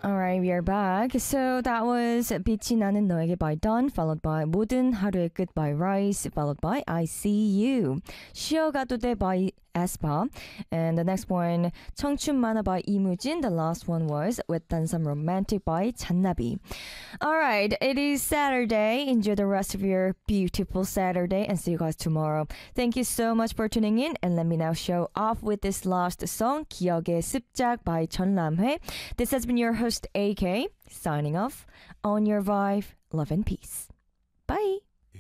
Alright, we are back. So that was 빛이 나는 너에게 by Dawn, followed by 모든 하루의 끝 by Rise, followed by I See You. 쉬어가도 돼 by aespa. And the next one, 청춘 만화 by 이무진. The last one was 외딴 섬 romantic by 잔나비. Alright, it is Saturday. Enjoy the rest of your beautiful Saturday and see you guys tomorrow. Thank you so much for tuning in and let me now show off with this last song, 기억의 습작 by 전람회. This has been your host AK, signing off on your vibe, love and peace. Bye!